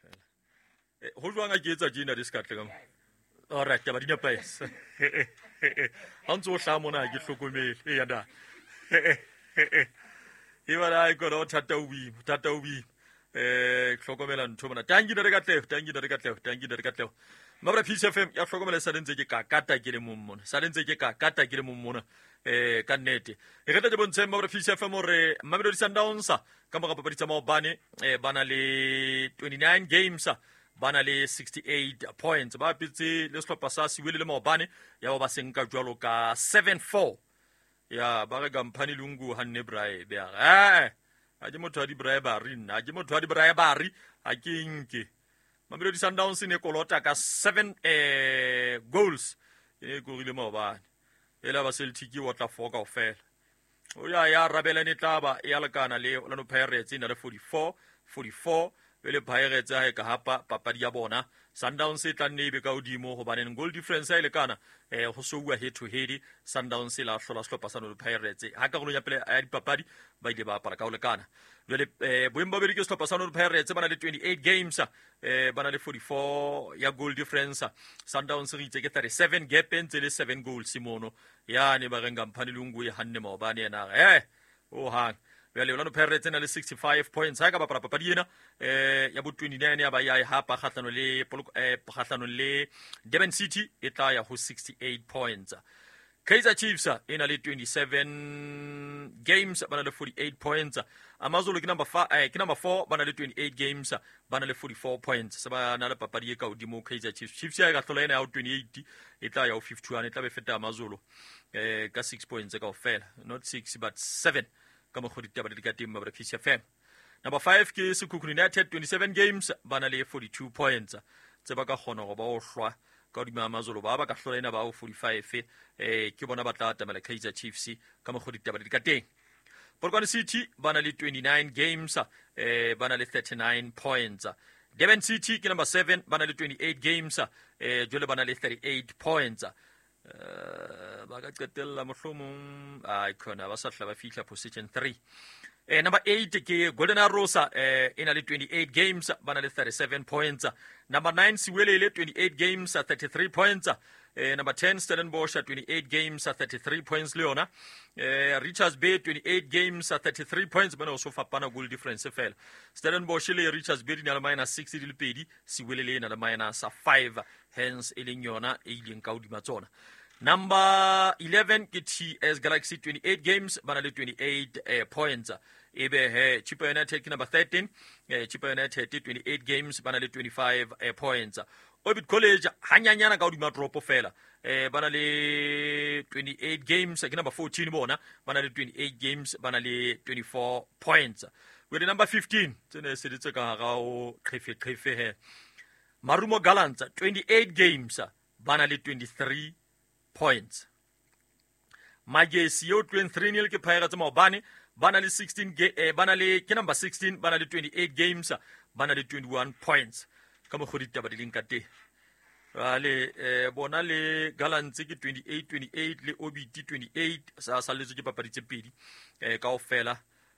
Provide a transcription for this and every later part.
fela ho jwang a ke etsa jena di ska tle ka alright ba di nepahetse ha ntse o hla mona ke hlokomele ya da e bana I got thata ubi hlokomela ntho mona tangi re ka tle mabra Peace FM ya hlokomela sa lentse ke ka kata ke le mona ka nnete e reta di bontse mabra Peace FM re Mamelodi Sundowns ka moga papadi tsa maobane bana le 29 games bana le 68 points ba pitse le sehlopha sa Siwele le maobane ya ba senka jwalo ka 7-4 ya ba ga Gampani Lungu hanne brae be a ke motho a di brae ba ri nna ke motho a di brae ba ri a ke nke Mamelodi Sundowns ne kolota ka 7 goals e go rile maobane ela ba Celtic wa tla foka o fela o ya rabela ne tlaba ya lekana le Orlando Pirates ina le 44 le Pirates ha ka hapa papadi ya bona Sundowns e tla nne be ka odimo go baneng goal difference ile kana go soua head to head Sundowns la hlola sehlopha sa Orlando Pirates ha ka go ya pele ya dipapadi ba ile ba para ka o lekana le boemba be ke sehlopha sa Orlando Pirates bana le 28 games bana le 44 ya goal difference Sundowns re itse ke 37 gap entse le 7 goals simono ya ne ba renga Mphani Lungu e hanne maobane yena o hang le Orlando Pirates na le 65 points ha ka ba para papadi ena ya bo 29 ya ba ya hapa khatlano le Durban City e tla ya ho 68 points Kaizer Chiefs ina le 27 games bana le 48 points Amazulu ke number 4 bana le 28 games bana le 44 points sa ba na le papadi e ka odimo Kaizer Chiefs ya ga hlola ena ya 28 e tla ya ho 51 e tla be feta Amazulu ka 6 points ka ofela not 6 but 7 ka mo khodite ba ka team ba Peace FM number 5 ke Sekhukhune United 27 games bana le 42 points tse ba ka kgona go ba o hlwa ka di Amazulu ba ka hlola ena ba o 45 ke bona ba tla atamela Kaizer Chiefs ka mo khodite ba ka teng Polokwane City bana le 29 games bana le 39 points Durban City ke number 7 bana le 28 games jole bana le 38 points ba ka qetella mohlomong khona ba sa hla ba fihla position 3 number 8 ke Golden Arrows ina le 28 games bana le 37 points number 9 Siwele le 28 games 33 points number 10 Stellenbosch 28 games 33 points leona Richards Bay 28 games 33 points bana so fapana goal difference fela Stellenbosch le Richards Bay ina le -6 di le pedi Siwele le ina le -5 hence elinyona e ileng ka odima tsona number 11 ke TS Galaxy 28 games bana le 28 points ebe Chippa United ke number 13 Chippa United 28 games bana le 25 points Orbit College hanyanyana ka odima drop fela bana le 28 games ke number 14 bona bana le 28 games bana le 24 points with the number 15 tsene se ditse ka ga o kgefe he Marumo Gallants 28 games bana le 23 points Magesi yo 23-0 ke Pirates maobane bana le 16 bana le ke number 16 bana le 28 games bana le 21 points ka mo khodita ba dileng ka te ale bona le Gallants ke 28 le Obiti 28 sa letse ke papadi tse pedi ka ofela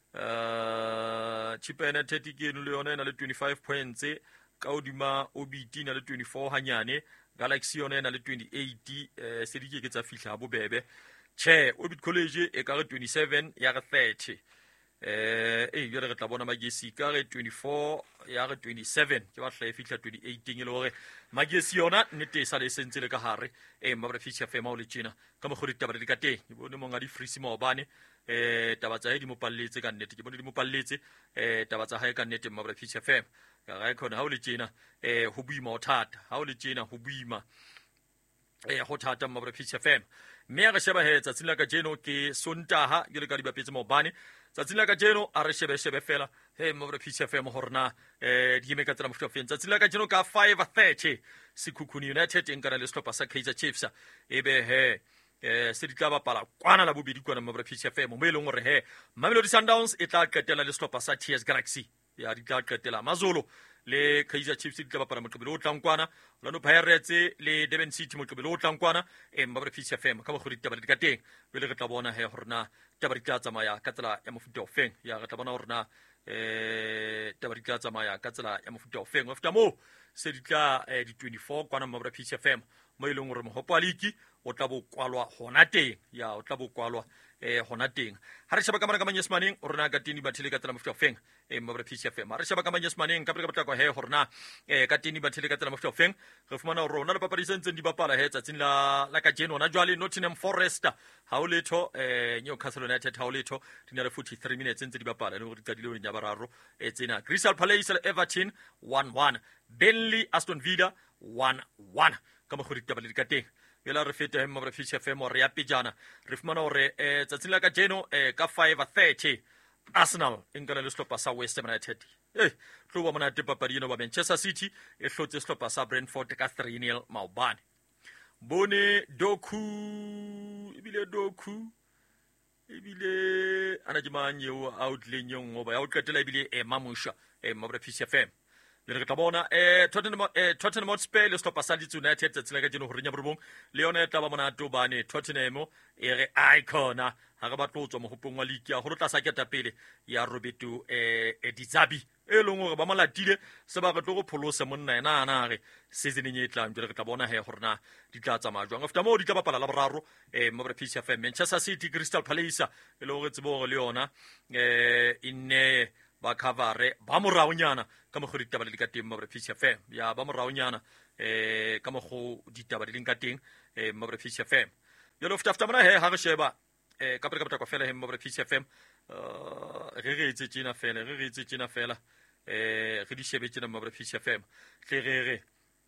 Chippa United ke le yona ena le 25 points ka odima Obiti na le 24 hanyane Galaxy yona ena le 28 se di ke tsa fihla bobebe che Orbit College e ka re 27 ya re 30 yore re tla bona Magesi ka re 24 ya re 27 ke ba hla e fihla 28 le hore Magesi yona nnete sa le sentse le ka hare mabra Peace FM o le tjena ka mo kgodita ba le ka teng ke bone monga di freeze maobane taba tsa di mo palletse ka nnete ke bone di mo palletse taba tsa hae ka nnete mabra Peace FM ka ga khona ha o le tjena ho buima o thata ha o le tjena ho buima ho thata mabra Peace FM mme re sheba he tsatsing la ka jeno ke Sontaha ke le ka di bapetse maobane tsatsing la ka jeno a re shebe fela mabra Peace FM horna di me ka tsela mofuta feng tsatsing la ka jeno ka 5:30 Sekhukhune United e nkana le sehlopha sa Kaizer Chiefs ebe se di tla bapala kwana la bobedi kwana mabra Peace FM mo eleng hore Mamelodi Sundowns e tla qetela le sehlopha sa TS Galaxy ya di tla qetela Amazulu le Kaizer Chiefs di tla bapala moqebelo o tlang kwana Orlando Pirates le Durban City moqebelo o tlang kwana mabra Peace FM ka mo kgodita ba di ka teng pele re tla bona horna taba di tla tsamaya ka tsela ya mofuta o feng ya re tla bona horna taba di tla tsamaya ka tsela ya mofuta o feng after mo se di tla di 24 kwana mabra PCFM mo ileng gore mohopo league o tla bo kwalwa hona teng ya o tla bo kwalwa hona teng ha re sheba ka mana ka manyesmaneng o rena ka tini bathile ka tsela mofuta o feng mabra PCFM ha re sheba ka manyesmaneng ka pele ka batla he horna ka tini bathile ka tsela mofuta o feng re fumana hore rona le papadi sentseng di bapala he tsatsing la ka jeno na jwale Nottingham Forest ha o letho Newcastle United ha o letho di na le 43 minutes ntse di bapala le gore di qadile nya bararo tsena Crystal Palace le Everton 1-1 Burnley Aston Villa 1-1 ka mogodi tabale di ka teng yela re fete he mabra PCFM re ya pejana re fumana hore tsatsing la ka jeno ka 5:30 Arsenal engana le stoppa sa West Ham United tlo ba mona papadi eno ba Manchester City e hlotse stoppa sa Brentford ka 3-0 maobane bone Doku ebile ana jimanyeo outline yongo ba ya o qetela ebile mamusha mabra PCFM le re tla bona Tottenham Hotspur le stoppa sa Leeds United tsela ka jeno horenya borobong le yona tla ba mona tobane Tottenham e re icona ha re batlo tswa mo hopong wa league ya ho tla sa keta pele ya Roberto Dizabi e leng gore ba malatile se ba re tlo go pholosa monna ena ana re season e tlang re tla bona he horna di tla tsamaya jwang after mo di tla bapala la boraro mabra PCFM Manchester City Crystal Palace e le go tsebo le yona inne ba cover ba moraonyana ka mo go ditaba le ka teng mabra PCFM ya ba moraonyana ka mo go ditaba le ka teng mabra PCFM yo lo after mona he ha re sheba ka pele ka batla fela he mabra PCFM re etse tsena fela re di shebe tsena mabra PCFM re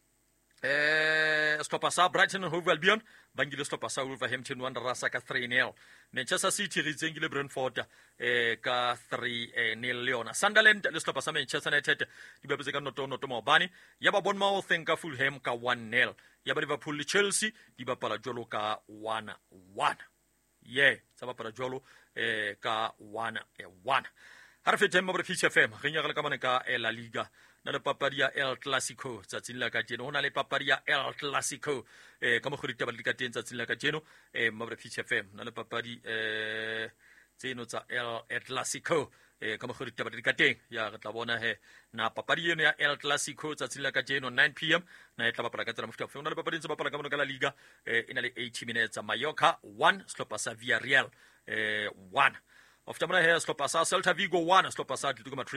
stoppa sa Brighton and Hove Albion bangile stoppa sa Wolverhampton Wanderers ka 3-0 Manchester City re tsengile Brentford ka 3-0 leona Sunderland le stoppa sa Manchester United di bapetse ka noto maobane ya ba Bournemouth ka Fulham ka 1-0 ya ba Liverpool le Chelsea di bapala jolo ka 1-1 sa bapala jolo ka 1-1 ha re fete mabra PCFM re nyagala ka mane ka La Liga na le papadi ya El Clasico tsatsing la ka jeno hona le papadi ya El Clasico ka mo go ditaba le ka teng tsatsing la ka jeno mabra PCFM na le papadi tseno tsa El Clasico ka mo go ditaba le ka teng ya re tla bona he na papadi eno ya El Clasico tsatsing la ka jeno 9 PM na e tla bapala ka tsela mofuta fe hona le papadi tse bapala ka mona ka La Liga ina le 80 minutes Mallorca 1 Slopa sa Villarreal 1 after mona he Slopa sa Celta Vigo 1 Slopa sa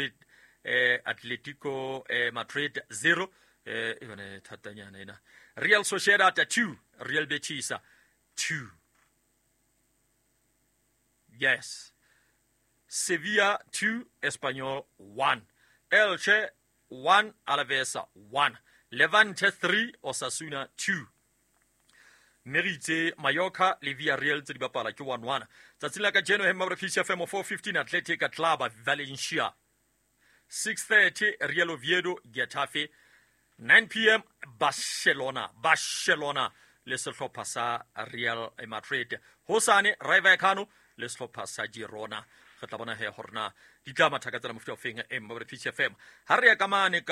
Atletico Madrid 0 yone thatanyana ina Real Sociedad 2 Real Betis 2 yes Sevilla 2 Espanyol 1 Elche 1 Alaves 1 Levante 3 Osasuna 2 Merite Mallorca le Villarreal tse di bapala ke 1-1 tsatsila ka jeno he mabra PCFM 4:15 Athletic Club Valencia 6:30 Real Oviedo Getafe 9 PM Barcelona le sehlopha sa Real Madrid hosane Rayo Vallecano le sehlopha sa Girona re tla bona he horna di tla mathaka tsela mofuta o feng mabra PCFM ha re ya kamane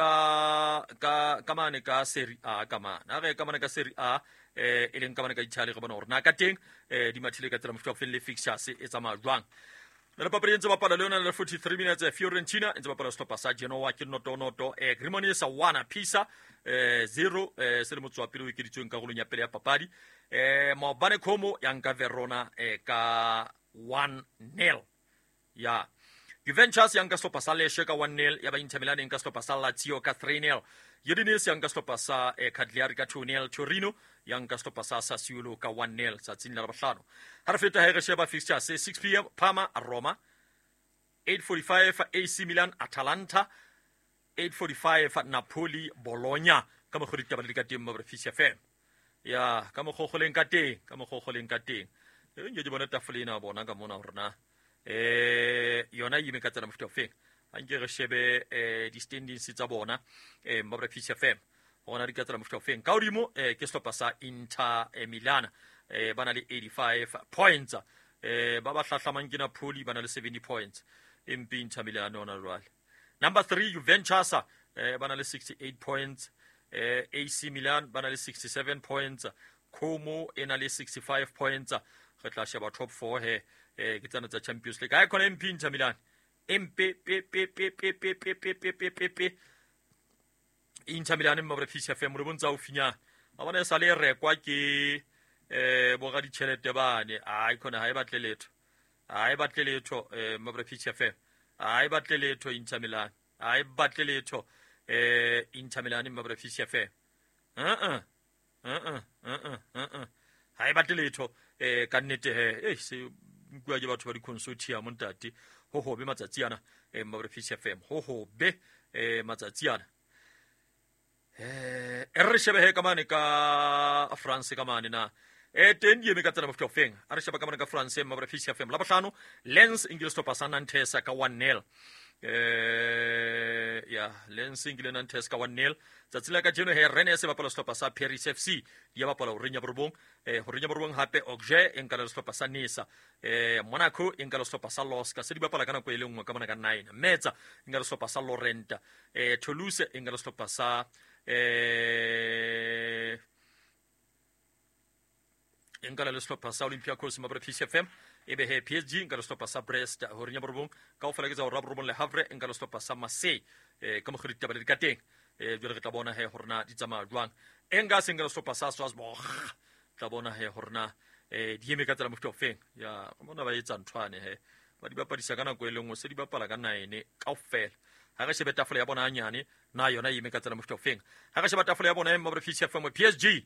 ka Serie A kamane re kamane ka Serie A e leng kamane ka Italy re bona hore na ka teng di mathile ka tsela mofuta o feng le fixtures e tsamaya jwang le papadi ntse bapala le yona le 43 minutes Fiorentina ntse bapala stoppa sa Genoa ke noto Cremonese 1 Pisa 0 se le motswa pele o ikeditsweng ka golong ya pele ya papadi maobane Como ya nka Verona ka 1-0 ya Juventus ya nka stoppa sa Lecce ka 1-0 ya ba Inter Milan nka stoppa sa Lazio ka 3-0 Udinese ya nka stoppa sa Cagliari ka 2-0 Torino ya nka stoppa sa Sassuolo ka 1-0 tsatsing la bohlano ha re feta re sheba fixtures 6 PM Parma Roma 8:45 AC Milan Atalanta 8:45 Napoli Bologna ka mo go ditaba le ka teng mo PCFM ya ka mo gogoleng ka teng nje di bona tafolena bona ka mona rona yona yime ka tsena mofuta o feng a nke re shebe di standings tsa bona mo PCFM ona di ka tsela mofuta o feng ka odimo ke sehlopha sa Inter Milan ba na le 85 points ba ba hlahlamang ke Napoli ba na le 70 points empi Inter Milan ona jwale number 3 Juventus ba na le 68 points AC Milan ba na le 67 points Como e na le 65 points re tla sheba top 4 he ke tsana tsa Champions League ha khona empi Inter Milan empe Inter Milan mo Fish FM re bontsa o finya a bona sa le rekwa ke boga di chelete bane ai khona ha e batle letho mo Fish FM ai batle letho Inter Milan ai batle letho Inter Milan mo Fish FM ha e batle letho ka nnete he se bua ke batho ba di consortium ntati ho be matsatsi ana mo Fish FM ho be matsatsi ana re shebe he kamane ka France kamane na ten ye me ka tsena mo fofeng a re sheba kamane ka France mo Fish FM la bohlano Lens English to pasa Nantes ka 1-0 Lens English Nantes ka 1-0 tsatsila ka jeno he Rennes ba pala stopa sa Paris FC ya ba pala Renya Borbong hape Auxerre en ka stopa sa Nice Monaco en ka stopa sa Los ka se di ba pala kana ko ile ngwe ka mana ka 9 Metz en ka stopa sa Lorient Toulouse en ka stopa sa en ka stopa sa Olympiacos mo Fish FM ebe he PSG en ka stopa sa Brest Renya Borbong ka o fela ke tsa Borbong Le Havre en ka stopa sa Marseille ka mo khirita ba di ka teng jwale re tla bona he horna di tsamaya jwang enga sengela stopa sa Strasbourg tla bona he horna di eme ka tsela mofuta ofeng ya bona ba etsa nthwane he ba di bapadisa kana go elengwe se di bapala ka 9 kaofela ha ga shebe tafole ya bona anyane na yona eme ka tsela mofuta ofeng ha ga shebe tafole ya bona mo Fish FM PSG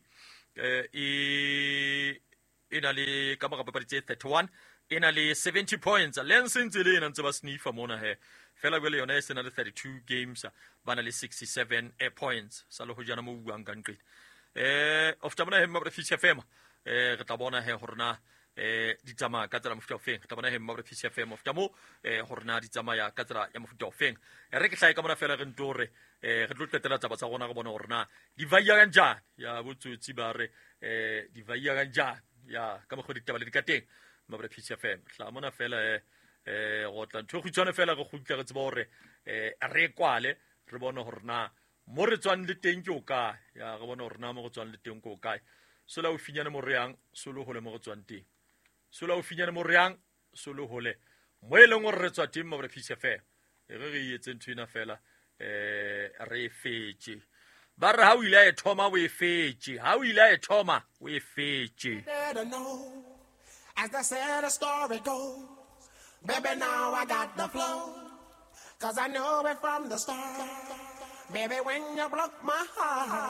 ina le ka moga papaditse 31 ina le 70 points Lens ntsele ina ntse ba snifa mona he fela gwele yona e sena le 32 games bana le 67 points sa le ho jana mo buang ka nqit of tamona he mo Fish FM re tla bona he horna di tsama ka tsela mofuta ofeng tla bona he mo Fish FM of tamo horna di tsama ya ka tsela ya mofuta ofeng re ke hlai ka mona fela re ntore re tlo tetela tsa batsa gona go bona horna di vaya kanja ya botsotsi ba re di vaya kanja ya ka mo go ditaba le di ka teng mo Fish FM tla mona fela go tla ntho go tswana fela go gutla re tseba hore re kwale re bona hore na mo re tswang le teng ke o ka ya re bona hore na mo go tswang le teng ke o kae sola o finyane mo reang solo hole mo go tswang teng sola o finyane mo reang solo hole mo e leng hore re tswa teng mo Fish FM re etse nthwena fela re fetse ba re ha o ile e thoma o e fetse ha o ile e thoma o e fetse as the sad story goes. Baby, now I got the flow, 'cause I know it from the start. Baby, when you broke my heart.